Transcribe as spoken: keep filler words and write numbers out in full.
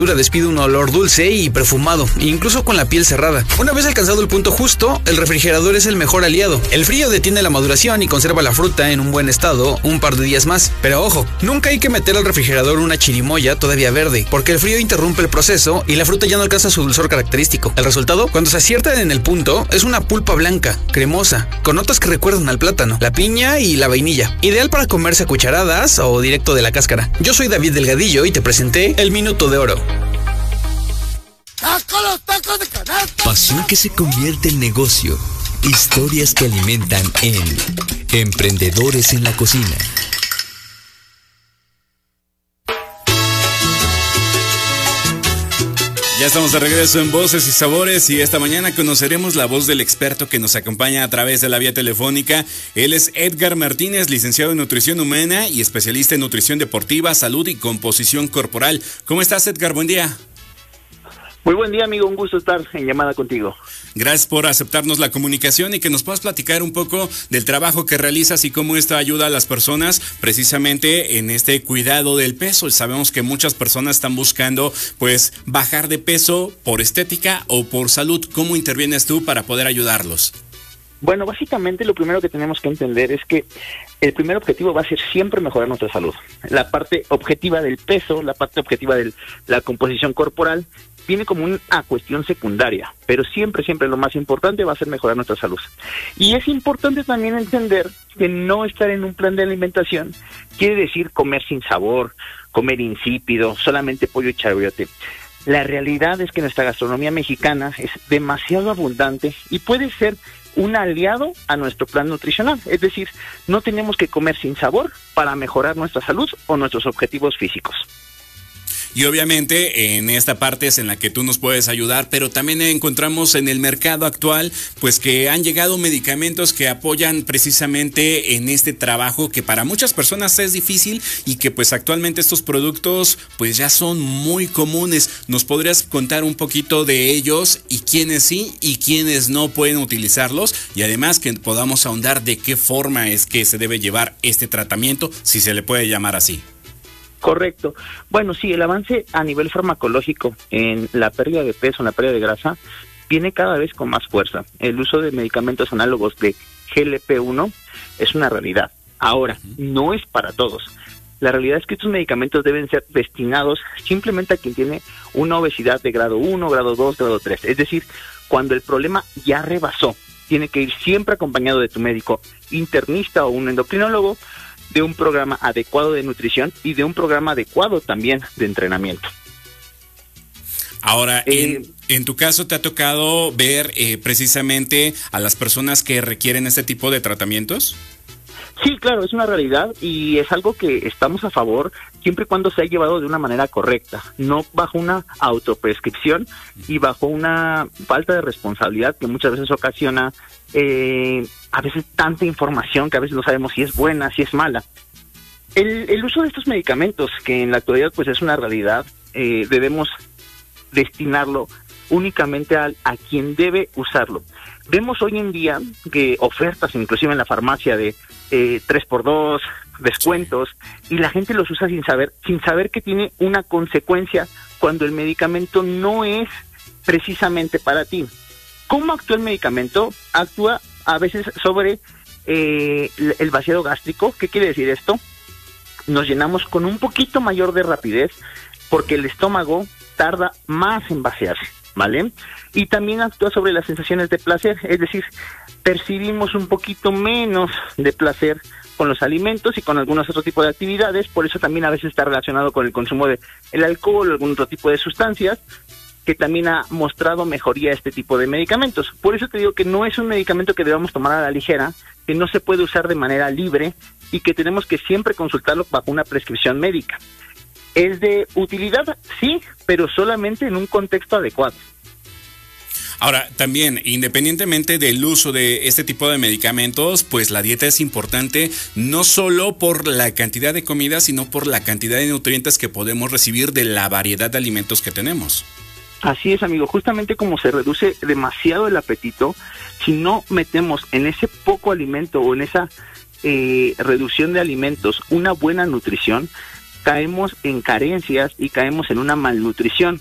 despide un olor dulce y perfumado, incluso con la piel cerrada. Una vez alcanzado el punto justo, el refrigerador es el mejor aliado. El frío detiene la maduración y conserva la fruta en un buen estado un par de días más. Pero ojo, nunca hay que meter al refrigerador una chirimoya todavía verde, porque el frío interrumpe el proceso y la fruta ya no alcanza su dulzor característico. El resultado, cuando se acierta en el punto, es una pulpa blanca, cremosa, con notas que recuerdan al plátano, la piña y la vainilla. Ideal para comerse a cucharadas o directo de la cáscara. Yo soy David Delgadillo y te presenté el Minuto de Oro. ¡Taco, los tacos de canasta! Pasión que se convierte en negocio. Historias que alimentan en Emprendedores en la Cocina. Ya estamos de regreso en Voces y Sabores y esta mañana conoceremos la voz del experto que nos acompaña a través de la vía telefónica. Él es Edgar Martínez, licenciado en Nutrición Humana y especialista en Nutrición Deportiva, Salud y Composición Corporal. ¿Cómo estás, Edgar? Buen día. Muy buen día, amigo. Un gusto estar en llamada contigo. Gracias por aceptarnos la comunicación y que nos puedas platicar un poco del trabajo que realizas y cómo esto ayuda a las personas precisamente en este cuidado del peso. Sabemos que muchas personas están buscando pues bajar de peso por estética o por salud. ¿Cómo intervienes tú para poder ayudarlos? Bueno, básicamente lo primero que tenemos que entender es que el primer objetivo va a ser siempre mejorar nuestra salud. La parte objetiva del peso, la parte objetiva de la composición corporal, viene como una cuestión secundaria, pero siempre, siempre lo más importante va a ser mejorar nuestra salud. Y es importante también entender que no estar en un plan de alimentación quiere decir comer sin sabor, comer insípido, solamente pollo y chayote. La realidad es que nuestra gastronomía mexicana es demasiado abundante y puede ser un aliado a nuestro plan nutricional. Es decir, no tenemos que comer sin sabor para mejorar nuestra salud o nuestros objetivos físicos. Y obviamente en esta parte es en la que tú nos puedes ayudar, pero también encontramos en el mercado actual pues que han llegado medicamentos que apoyan precisamente en este trabajo que para muchas personas es difícil y que pues actualmente estos productos pues ya son muy comunes. ¿Nos podrías contar un poquito de ellos y quiénes sí y quiénes no pueden utilizarlos? Y además que podamos ahondar de qué forma es que se debe llevar este tratamiento, si se le puede llamar así. Correcto. Bueno, sí, el avance a nivel farmacológico en la pérdida de peso, en la pérdida de grasa, viene cada vez con más fuerza. El uso de medicamentos análogos de G L P uno es una realidad. Ahora, no es para todos. La realidad es que estos medicamentos deben ser destinados simplemente a quien tiene una obesidad de grado uno, grado dos, grado tres. Es decir, cuando el problema ya rebasó, tiene que ir siempre acompañado de tu médico internista o un endocrinólogo, de un programa adecuado de nutrición y de un programa adecuado también de entrenamiento. Ahora, eh, en, en tu caso, ¿te ha tocado ver eh, precisamente a las personas que requieren este tipo de tratamientos? Sí, claro, es una realidad y es algo que estamos a favor siempre y cuando se ha llevado de una manera correcta, no bajo una autoprescripción y bajo una falta de responsabilidad que muchas veces ocasiona eh, a veces tanta información que a veces no sabemos si es buena, si es mala. El, el uso de estos medicamentos, que en la actualidad pues es una realidad, eh, debemos destinarlo únicamente a, a quien debe usarlo. Vemos hoy en día que ofertas, inclusive en la farmacia, de eh, tres por dos, descuentos, y la gente los usa sin saber, sin saber que tiene una consecuencia cuando el medicamento no es precisamente para ti. ¿Cómo actúa el medicamento? Actúa a veces sobre eh, el vaciado gástrico. ¿Qué quiere decir esto? Nos llenamos con un poquito mayor de rapidez porque el estómago tarda más en vaciarse, ¿vale? Y también actúa sobre las sensaciones de placer, es decir, percibimos un poquito menos de placer con los alimentos y con algunos otros tipos de actividades. Por eso también a veces está relacionado con el consumo de el alcohol o algún otro tipo de sustancias, que también ha mostrado mejoría a este tipo de medicamentos. Por eso te digo que no es un medicamento que debamos tomar a la ligera, que no se puede usar de manera libre y que tenemos que siempre consultarlo bajo una prescripción médica. ¿Es de utilidad? Sí, pero solamente en un contexto adecuado. Ahora, también, independientemente del uso de este tipo de medicamentos, pues la dieta es importante no solo por la cantidad de comida, sino por la cantidad de nutrientes que podemos recibir de la variedad de alimentos que tenemos. Así es, amigo. Justamente como se reduce demasiado el apetito, si no metemos en ese poco alimento o en esa eh, reducción de alimentos una buena nutrición, caemos en carencias y caemos en una malnutrición.